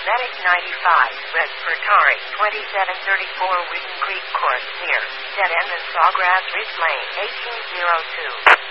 Medic 95, Red Fertari, 2734 Wheaton Creek Court, near, dead end of Sawgrass Ridge Lane, 1802.